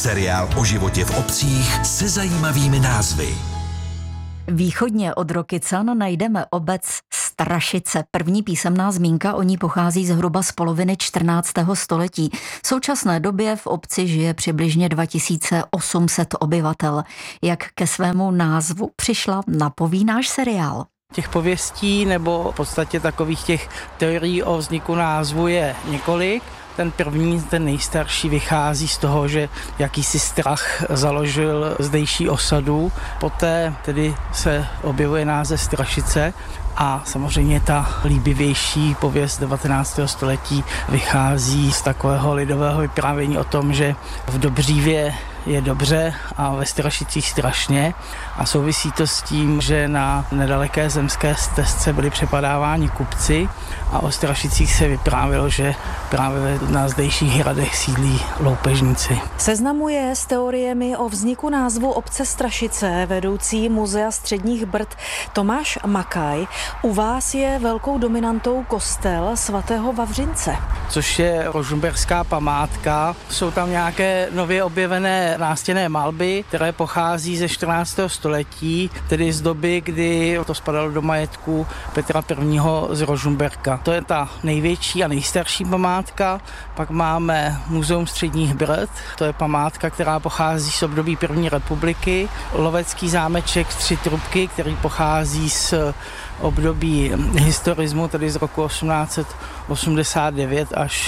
Seriál o životě v obcích se zajímavými názvy. Východně od Rokycan najdeme obec Strašice. První písemná zmínka o ní pochází zhruba z poloviny 14. století. V současné době v obci žije přibližně 2800 obyvatel. Jak ke svému názvu přišla, napoví náš seriál. Těch pověstí nebo v podstatě takových těch teorií o vzniku názvu je několik. Ten první, ten nejstarší, vychází z toho, že jakýsi strach založil zdejší osadu. Poté tedy se objevuje název Strašice a samozřejmě ta líbivější pověst 19. století vychází z takového lidového vyprávění o tom, že v Dobřívě je dobře a ve Strašicích strašně a souvisí to s tím, že na nedaleké zemské stezce byli přepadáváni kupci a o Strašicích se vyprávělo, že právě na zdejších hradech sídlí loupežníci. Seznamuje s teoriemi o vzniku názvu obce Strašice vedoucí Muzea středních Brd Tomáš Makaj. U vás je velkou dominantou kostel svatého Vavřince. Což je rožmberská památka. Jsou tam nějaké nově objevené nástěnné malby, které pochází ze 14. století, tedy z doby, kdy to spadalo do majetku Petra I. z Rožmberka. To je ta největší a nejstarší památka. Pak máme Muzeum středních Brd, to je památka, která pochází z období první republiky. Lovecký zámeček Tři trubky, který pochází z období historismu, tedy z roku 1889 až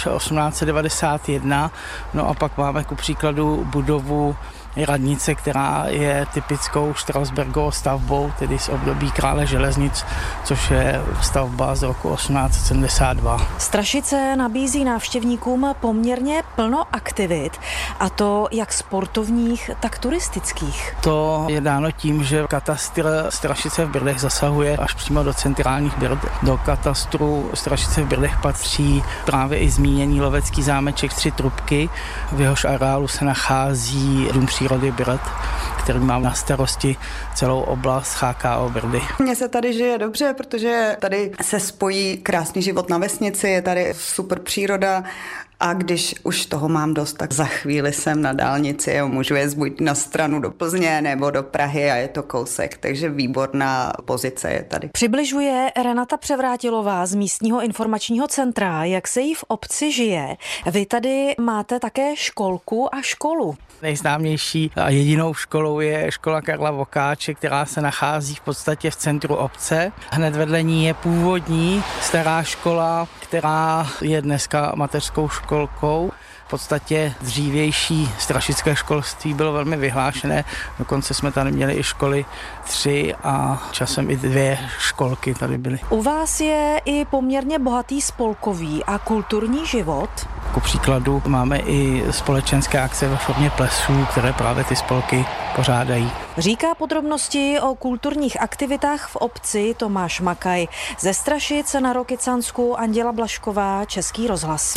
1891. No a pak máme ku příkladu budovu radnice, která je typickou Strasbergovou stavbou, tedy z období krále železnic, což je stavba z roku 1872. Strašice nabízí návštěvníkům poměrně plno aktivit, a to jak sportovních, tak turistických. To je dáno tím, že katastr Strašice v Brdech zasahuje až přímo do centrálních Brd. Do katastru Strašice v Brdech patří právě i zmíněný lovecký zámeček Tři trubky. V jehož areálu se nachází Dům přírody Brd, který má na starosti celou oblast HKO Brdy. Mně se tady žije dobře, protože tady se spojí krásný život na vesnici, je tady super příroda a když už toho mám dost, tak za chvíli jsem na dálnici a můžu jet buď na stranu do Plzně nebo do Prahy a je to kousek, takže výborná pozice je tady. Přibližuje Renata Převrátilová z místního informačního centra, jak se jí v obci žije. Vy tady máte také školku a školu. Nejznámější a jedinou školou je škola Karla Vokáče, která se nachází v podstatě v centru obce. Hned vedle ní je původní stará škola, která je dneska mateřskou školkou. V podstatě dřívější strašické školství bylo velmi vyhlášené, dokonce jsme tady měli i školy 3 a časem i 2 školky tady byly. U vás je i poměrně bohatý spolkový a kulturní život. Ku příkladu máme i společenské akce ve formě plesů, které právě ty spolky pořádají. Říká podrobnosti o kulturních aktivitách v obci Tomáš Makaj. Ze Strašic na Rokycansku Anděla Blašková, Český rozhlas.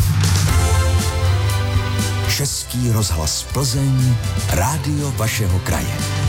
Český rozhlas Plzeň, rádio vašeho kraje.